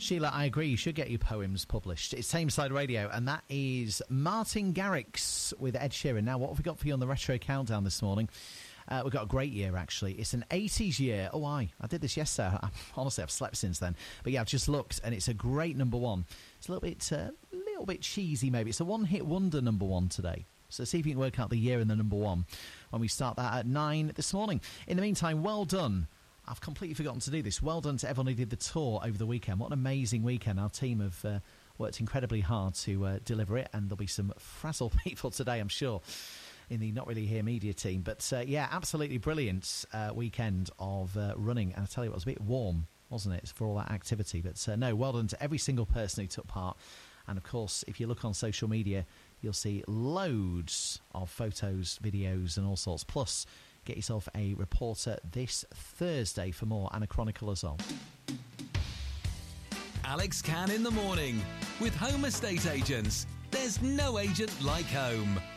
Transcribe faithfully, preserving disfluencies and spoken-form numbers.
Sheila, I agree. You should get your poems published. It's Tameside Radio, and that is Martin Garrix with Ed Sheeran. Now, what have we got for you on the Retro Countdown this morning? Uh, we've got a great year, actually. It's an eighties year. Oh, I, I did this yesterday. I, honestly, I've slept since then. But yeah, I've just looked, and it's a great number one. It's a little bit, uh, little bit cheesy, maybe. It's a one-hit wonder number one today. So see if you can work out the year and the number one when we start that at nine this morning. In the meantime, well done. I've completely forgotten to do this. Well done to everyone who did the tour over the weekend. What an amazing weekend. Our team have uh, worked incredibly hard to uh, deliver it, and there'll be some frazzled people today, I'm sure, in the Not Really Here media team. But uh, yeah, absolutely brilliant uh, weekend of uh, running. And I tell you what, it was a bit warm, wasn't it, for all that activity. But uh, no, well done to every single person who took part. And of course, if you look on social media, you'll see loads of photos, videos and all sorts. Plus, get yourself a reporter this Thursday for more, and a Chronicle as well. Alex Can in the morning with Home Estate Agents. There's no agent like home.